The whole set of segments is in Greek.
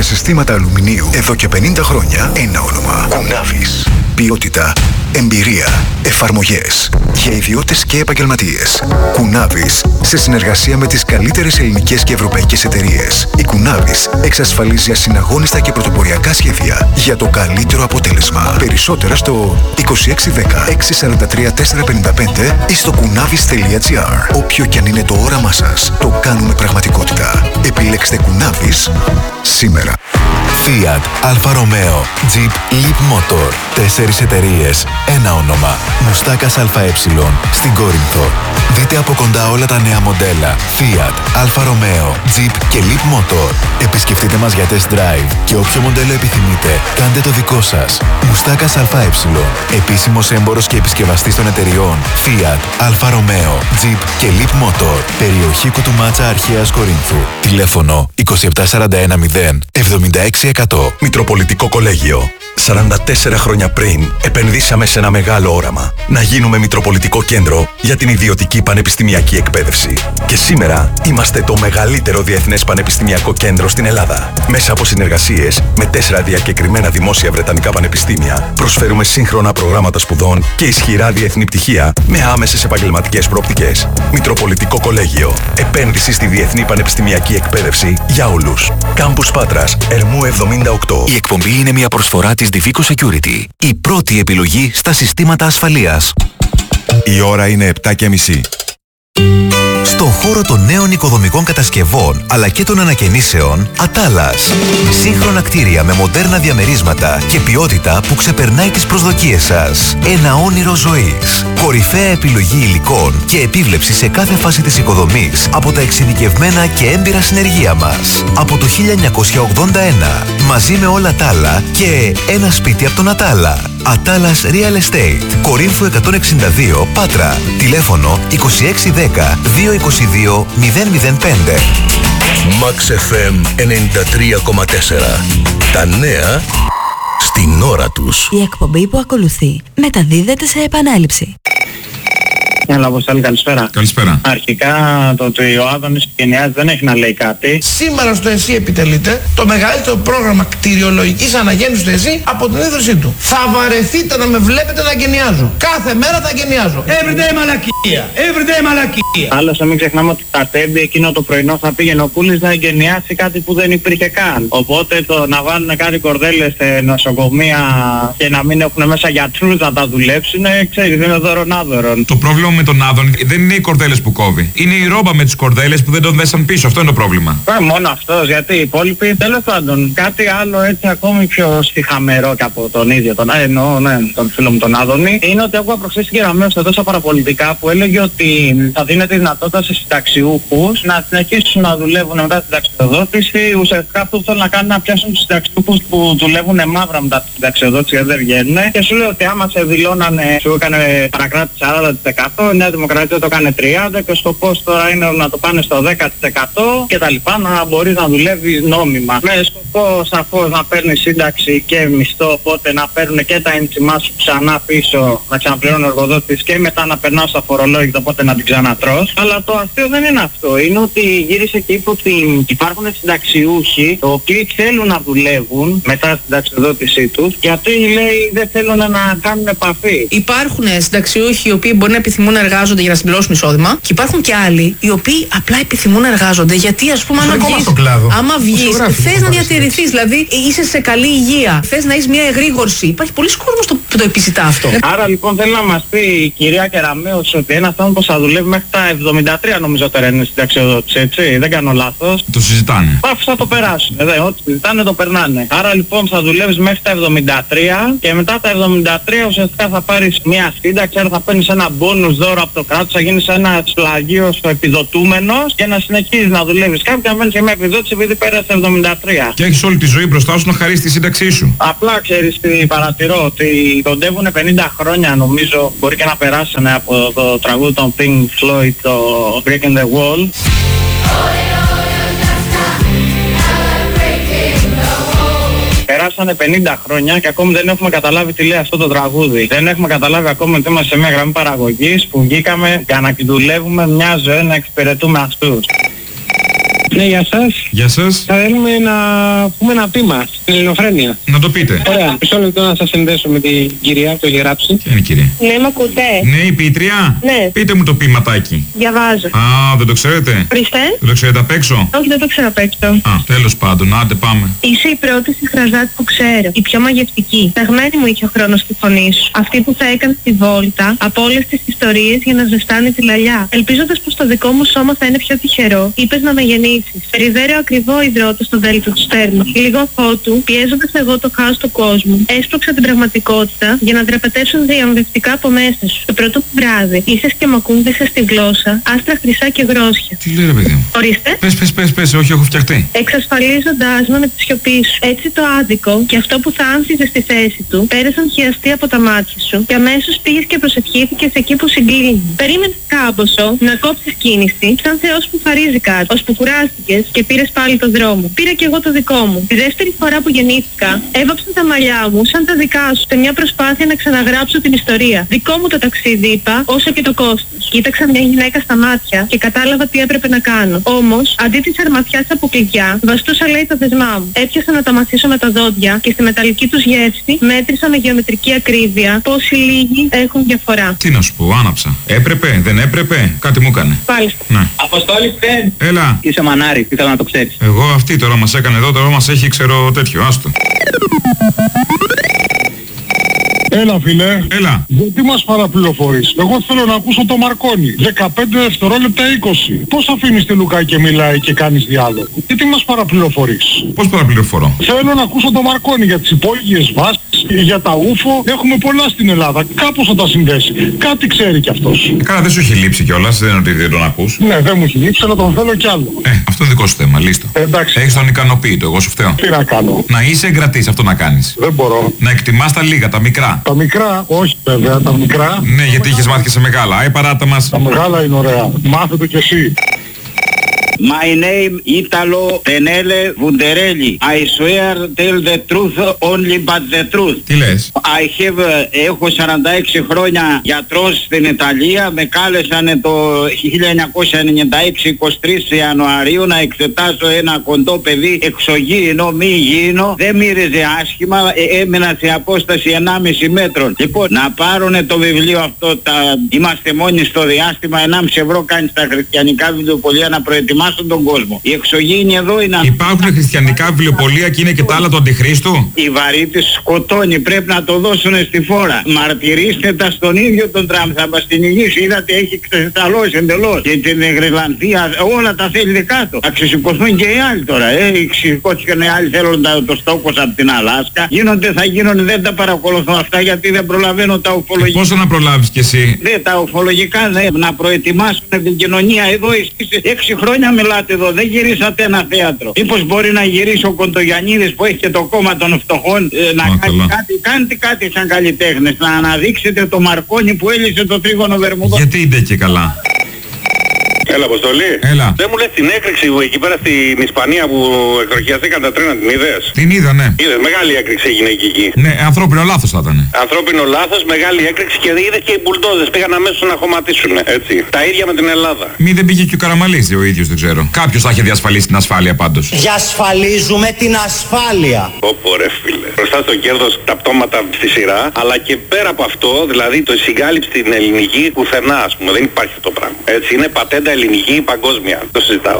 για συστήματα αλουμινίου εδώ και 50 χρόνια, ένα όνομα. Κουνάβης. Ποιότητα, εμπειρία, εφαρμογές για ιδιώτες και επαγγελματίες. Κουνάβης, σε συνεργασία με τις καλύτερες ελληνικές και ευρωπαϊκές εταιρείες. Η Κουνάβης εξασφαλίζει ασυναγώνιστα και πρωτοποριακά σχέδια για το καλύτερο αποτέλεσμα. Περισσότερα στο 2610 643 455 ή στο kunavis.gr. Όποιο κι αν είναι το όραμά σας, το κάνουμε πραγματικότητα. Επιλέξτε Κουνάβης σήμερα. Fiat, Alfa Romeo, Jeep, Leap Motor. 4 εταιρείες, ένα όνομα. Μουστάκας ΑΕ στην Κόρινθο. Δείτε από κοντά όλα τα νέα μοντέλα Fiat, Alfa Romeo, Jeep και Leap Motor. Επισκεφτείτε μας για test drive και όποιο μοντέλο επιθυμείτε, κάντε το δικό σας. Μουστάκας ΑΕ. Επίσημος έμπορος και επισκευαστής των εταιριών Fiat, Alfa Romeo, Jeep και Leap Motor. Περιοχή Κουτουμάτσα Αρχαίας Κορίνθου. Τηλέφωνο 27410 76%. Μητροπολιτικό Κολέγιο. 44 χρόνια πριν επενδύσαμε σε ένα μεγάλο όραμα. Να γίνουμε Μητροπολιτικό Κέντρο για την ιδιωτική πανεπιστημιακή εκπαίδευση. Και σήμερα είμαστε το μεγαλύτερο διεθνές πανεπιστημιακό κέντρο στην Ελλάδα. Μέσα από συνεργασίες με 4 διακεκριμένα δημόσια βρετανικά πανεπιστήμια, προσφέρουμε σύγχρονα προγράμματα σπουδών και ισχυρά διεθνή πτυχία με άμεσες επαγγελματικές προοπτικές. Μητροπολιτικό Κολέγιο. Επένδυση στη διεθνή πανεπιστημιακή εκπαίδευση για όλους. Κάμπους Πάτρας, Ερμού 78. Η εκπομπή είναι μια προσφορά της Divico Security. Η πρώτη επιλογή στα συστήματα ασφαλείας. Η ώρα είναι 7:30. Στον χώρο των νέων οικοδομικών κατασκευών αλλά και των ανακαινήσεων, Ατάλας. Σύγχρονα κτίρια με μοντέρνα διαμερίσματα και ποιότητα που ξεπερνάει τις προσδοκίες σας. Ένα όνειρο ζωής. Κορυφαία επιλογή υλικών και επίβλεψη σε κάθε φάση της οικοδομής από τα εξειδικευμένα και έμπειρα συνεργεία μας. Από το 1981, μαζί με όλα τα άλλα και ένα σπίτι από τον Ατάλα. Ατάλας Real Estate. Κορίνθου 162, Πάτρα. Τηλέφωνο 2610 222 005. Max FM 93,4. Τα νέα στην ώρα τους. Η εκπομπή που ακολουθεί μεταδίδεται σε επανάληψη. Έλα, Αποστόλη, καλησπέρα. Καλησπέρα. Αρχικά το ότι ο Άδωνης γενιάζει δεν έχει να λέει κάτι. Σήμερα στο ΕΣΥ επιτελείται το μεγαλύτερο πρόγραμμα κτηριολογικής αναγέννησης του ΕΣΥ από την ίδρυσή του. Θα βαρεθείτε να με βλέπετε να γενιάζω. Κάθε μέρα θα γενιάζω. Everyday μαλακία. Everyday μαλακία. Άλλωστε μην ξεχνάμε ότι τα τέμπη εκείνο το πρωινό θα πήγαινε ο Κούλης να εγκαινιάσει κάτι που δεν υπήρχε καν. Οπότε το να βάλουν κάτι κορδέλες σε νοσοκομεία και να μην έχουν μέσα γιατρούς να τα δουλέψουν, ξέρεις, είναι δωρονάδωρον. Το πρόβλημα με τον Άδωνη δεν είναι οι κορδέλες που κόβει. Είναι η ρόμπα με τις κορδέλες που δεν τον δέσαν πίσω. Αυτό είναι το πρόβλημα. Μόνο αυτός, γιατί οι υπόλοιποι, τέλος πάντων, κάτι άλλο έτσι ακόμη πιο στιχαμερό και από τον ίδιο τον τον φίλο μου τον Άδωνη, είναι ότι ακούγα προχθές στην Κεραμαίο στα τόσα παραπολιτικά που έλεγε ότι θα δίνεται δυνατότητα σε συνταξιούχους να συνεχίσουν να δουλεύουν μετά την συνταξιοδότηση. Ουσιαστικά αυτό που θέλουν να κάνουν να πιάσουν τους συνταξιούχους που δουλεύουν μαύρα μετά την συνταξιοδότηση και δεν βγαίνουν. Και σου λέει ότι άμα σε δηλώνανε, σου έκανε παρακράτη 40%, η Νέα Δημοκρατία το έκανε 30% και ο σκοπός τώρα είναι να το πάνε στο 10% και τα λοιπά, να μπορείς να δουλεύεις νόμιμα. Με σκοπό σαφώς να παίρνεις σύνταξη και μισθό, οπότε να παίρνουν και τα ένσημά σου ξανά πίσω, να ξαναπληρώνει ο εργοδότης και μετά να περνάω στα φορολόγητα, οπότε να την ξανατρως. Αλλά το αστείο δεν είναι αυτό. Είναι ότι γύρισε και είπε ότι υπάρχουν συνταξιούχοι οι οποίοι θέλουν να δουλεύουν μετά την συνταξιοδότησή τους, γιατί λέει δεν θέλουν να κάνουν επαφή. Υπάρχουν συνταξιούχοι οι οποίοι μπορεί να επιθυμούν να εργάζονται για να συμπληρώσουν εισόδημα και υπάρχουν και άλλοι οι οποίοι απλά επιθυμούν να εργάζονται γιατί, ας πούμε, άμα βγεις, θες να διατηρηθείς, δηλαδή είσαι σε καλή υγεία, θες να έχεις μια εγρήγορση. Υπάρχει πολλοί κόσμος που το επιζητά αυτό. Άρα λοιπόν θέλει να μας πει η κυρία Κεραμέως ότι ένας άνθρωπος θα δουλεύει μέχρι τα 73, νομίζω τώρα είναι συνταξιοδότηση, έτσι, δεν κάνω λάθος. Το συζητάνε. Αφού θα το περάσουν, ό,τι συζητάνε το περνάνε. Άρα λοιπόν θα δουλεύεις μέχρι τα 73 και μετά τα 73 ουσιαστικά θα πάρεις μια σύνταξη, άρα θα παίρνεις ένα μπόνους δώρο από το κράτος, θα γίνεις ένας πλαγίος επιδοτούμενος και να συνεχίζεις να δουλεύεις κάποιοι να μένεις και μια επιδότηση επειδή πέρασε 73. Και έχεις όλη τη ζωή μπροστά σου να χαρίσεις τη σύνταξή σου. Απλά ξέρεις τι παρατηρώ, ότι κοντεύουν 50 χρόνια νομίζω, μπορεί και να περάσανε από το τραγούδι των Pink Floyd, το Breaking the Wall. Περάσανε 50 χρόνια και ακόμη δεν έχουμε καταλάβει τι λέει αυτό το τραγούδι. Δεν έχουμε καταλάβει ακόμη ότι είμαστε σε μια γραμμή παραγωγής που βγήκαμε για να δουλεύουμε μια ζωή να εξυπηρετούμε αυτούς. Ναι, γεια σας. Γεια σας. Θέλουμε να πούμε ένα πείμα στην Ελληνοφρένεια. Να το πείτε. Ωραία. Μισό λεπτό να σας συνδέσω με την κυρία που το έχει γράψει. Ποια είναι η κυρία? Ναι, με ακούτε? Ναι, η ποιήτρια. Ναι. Πείτε μου το ποιηματάκι. Διαβάζω. Α, δεν το ξέρετε? Ορίστε. Δεν το ξέρετε απ' έξω? Όχι, δεν το ξέρω απ' έξω. Α, τέλος πάντων, άντε πάμε. Είσαι η πρώτη συγχραζάτη που ξέρω. Η πιο μαγευτική. Ταγμένη μου είχε ο χρόνος στη φωνή σου. Αυτή που θα έκανε τη βόλτα από όλες τις ιστορίες για να ζεστάνει τη λαλιά. Ελπίζοντας πως το δικό μου σώμα θα είναι πιο τυχερό, είπες να με γεννήσεις. Περιβέρεω ακριβό υδρότα στο δέλτιο του στέρνου. Λίγο φώτου, πιέζοντας εγώ το χάος του κόσμου, έσπρωξα την πραγματικότητα για να δραπετεύσω διαμβευτικά από μέσα σου. Το πρώτο βράδυ ήσες και μ' ακούμπησες στη γλώσσα, άστρα χρυσά και γρόσια. Τι λέει ρε παιδί μου? Ορίστε. Πες, όχι, έχω φτιαχτεί. Εξασφαλίζοντάς με τη σιωπή σου. Έτσι το άδικο και αυτό που θα άνθιζε στη θέση του πέρασαν χιαστοί από τα μάτια σου και αμέσως πήγες και προσευχήθηκες εκεί που συγκλίνει. Περίμενες κάμποσο να κόψεις κίνηση σαν θεός που χαρίζει κάτι, ώσπου κουράστηκες και πήρες πάλι το δρόμο. Πήρα και εγώ το δικό μου. Τη δεύτερη φορά που γεννήθηκα, έβαψα τα μαλλιά μου σαν τα δικά σου σε μια προσπάθεια να ξαναγράψω την ιστορία. Δικό μου το ταξίδι είπα, όσο και το κόστος. Κοίταξα μια γυναίκα στα μάτια και κατάλαβα τι έπρεπε να κάνω. Όμως, αντί της αρματιάς από κλειδιά, βαστούσα λέει τα δεσμά μου. Έπιασα να τα μαθήσω με τα δόντια και στη μεταλλική τους γεύση μέτρησα με γεωμετρική ακρίβεια πόσοι λίγοι έχουν διαφορά. Τι να σου πω, άναψα. Έπρεπε, δεν έπρεπε, κάτι μου έκανε. Μάλιστα. Ναι. Αποστόλη Φεν. Έλα. Είσαι μανάρι, ήθελα να το ξέρεις. Εγώ αυτή τώρα μας έκανε εδώ, τώρα μας έχει ξέρω τέτοιο, άστο. Έλα φίλε. Έλα. Γιατί μας παραπληροφορείς? Εγώ θέλω να ακούσω το Μαρκόνι. 15 δευτερόλεπτα 20. Πώς αφήνεις τη Λουκά και μιλάει και κάνεις διάλογο? Γιατί μας παραπληροφορείς? Πώς παραπληροφορώ? Θέλω να ακούσω το Μαρκόνι για τις υπόγειες βάσεις, για τα ούφο. Έχουμε πολλά στην Ελλάδα. Κάπως θα τα συνδέσει. Κάτι ξέρει κι αυτός. Καλά, δεν σου έχει λείψει κιόλας, δεν είναι ότι δεν τον ακούς. Ναι, δεν μου έχει λείψει, αλλά τον θέλω κι άλλο. Αυτό είναι δικό σου θέμα, λύστο. Εντάξει. Έχεις τον ικανοποιητό, εγώ σου φταίω. Τι να κάνω? Να είσαι εγκρατής, αυτό να κάνεις. Δεν μπορώ. Να εκτιμάς τα λίγα, τα μικρά. Τα μικρά, όχι βέβαια, τα μικρά. Ναι, γιατί είχες μάθει και σε μεγάλα. Παράτα μας. Τα μεγάλα είναι ωραία. Μάθε το κι εσύ. My name Italo Tenele Vunderelli. I swear tell the truth only but the truth. Τι λες? Έχω 46 χρόνια γιατρός στην Ιταλία. Με κάλεσανε το 1996 23 Ιανουαρίου να εξετάσω ένα κοντό παιδί εξωγήινο, μη υγιεινό. Δεν μύριζε άσχημα, έμενα σε απόσταση 1,5 μέτρων. Λοιπόν, να πάρουνε το βιβλίο αυτό, είμαστε μόνοι στο διάστημα, 1,5 ευρώ κάνει στα χριστιανικά βιβλιοπωλεία να προετοιμάσουν τον κόσμο. Οι εξωγήινοι εδώ είναι... Υπάρχουν χριστιανικά βιβλιοπωλεία και είναι και τα άλλα του Αντιχρίστου. Η βαρύτης σκοτώνει, πρέπει να το δώσουν στη φόρα. Μαρτυρήστε τα στον ίδιο τον Τραμπ, θα μας την ηγήσει. Είδατε, έχει ξεσταλώσει εντελώς. Και την Γρυλανδία, όλα τα θέλει δικά του. Θα ξεσηκωθούν και οι άλλοι τώρα. Ξεσηκώθηκαν οι άλλοι, θέλουν το στόκος από την Αλάσκα. Θα γίνονται, δεν τα παρακολουθώ αυτά γιατί δεν προλαβαίνω τα ουφολογικά. Πόσο να προλάβεις κι εσύ? Τα ουφολογικά να προετοιμάσουν την κοινωνία. Εδώ εσείς 6 χρόνια μιλάτε εδώ, δεν γυρίσατε ένα θέατρο. Μήπως μπορεί να γυρίσει ο Κοντογιαννίδης που έχει και το κόμμα των φτωχών να κάνει κάτι, κάντε κάτι σαν καλλιτέχνες, να αναδείξετε το Μαρκόνι που έλυσε το τρίγωνο Βερμουδών. Γιατί είναι και καλά? Έλα, Αποστολή. Έλα. Δεν μου λες την έκρηξη εκεί πέρα στην Ισπανία που εκτροχιαστήκαν τα τρένα, την είδες? Την είδα, ναι. Είδες, μεγάλη έκρηξη έγινε εκεί. Ναι, ανθρώπινο λάθος θα ήταν. Ανθρώπινο λάθος, μεγάλη έκρηξη και είδες και οι μπουλντόζες πήγαν αμέσως να χωματίσουν, έτσι. Τα ίδια με την Ελλάδα. Μη δεν πήγε και ο Καραμαλής ο ίδιος, δεν ξέρω. Κάποιος θα είχε διασφαλίσει την ασφάλεια πάντως. Διασφαλίζουμε την ασφάλεια. Όπο ρε φίλε. Μπροστά στο κέρδος τα πτώματα στη σειρά, αλλά και πέρα από αυτό, δηλαδή το συγκάλυψη στην ελληνική πουθενά, ας πούμε, δεν υπάρχει αυτό το πράγμα. Έτσι, είναι πατέντα ελληνική ή παγκόσμια. Το συζητάω.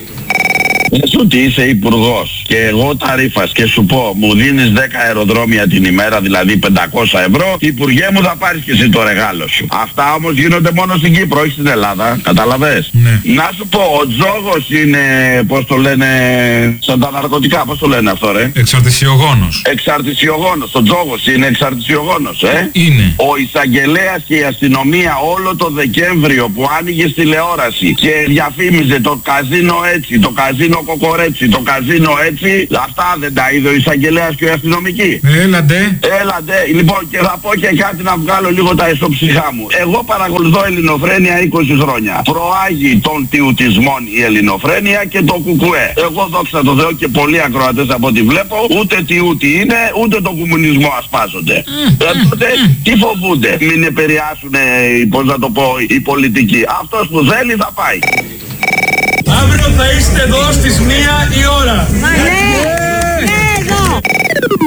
Λες ότι είσαι υπουργός και εγώ ταρίφας και σου πω μου δίνεις 10 αεροδρόμια την ημέρα, δηλαδή 500 ευρώ, υπουργέ μου θα πάρεις και εσύ το ρεγάλο σου. Αυτά όμως γίνονται μόνο στην Κύπρο, όχι στην Ελλάδα, καταλαβες? Ναι. Να σου πω, ο τζόγος είναι, πώς το λένε, σαν τα ναρκωτικά, πώς το λένε αυτό ρε? Εξαρτησιογόνος. Εξαρτησιογόνος, ο τζόγος είναι εξαρτησιογόνος, Είναι. Ο εισαγγελέας και η αστυνομία όλο το Δεκέμβριο που άνοιγε τηλεόραση και διαφήμιζε το καζίνο έτσι, το καζίνο κοκορέτσι, το καζίνο έτσι, αυτά δεν τα είδε ο εισαγγελέας και ο αστυνομικοί? Έλαντε. Λοιπόν, και θα πω και κάτι να βγάλω λίγο τα ισοψυχά μου. Εγώ παρακολουθώ Ελληνοφρένεια 20 χρόνια. Προάγει των τιουτισμών η Ελληνοφρένεια και το κουκουέ. Εγώ δόξα τω Θεώ και πολλοί ακροατές από ό,τι βλέπω, ούτε τιούτι είναι, ούτε τον κομμουνισμό ασπάζονται. Τότε τι φοβούνται? Μην επηρεάσουν, πώς να το πω, οι πολιτικοί. Αυτός που θέλει θα πάει. Αύριο θα είστε εδώ στις 1 η ώρα.